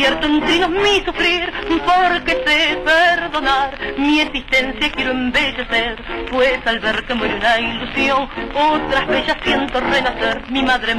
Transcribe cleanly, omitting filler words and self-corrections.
Cierto en trinos mi sufrir, porque sé perdonar, mi existencia quiero embellecer, pues al ver que muere una ilusión, otras bellas siento renacer, mi madre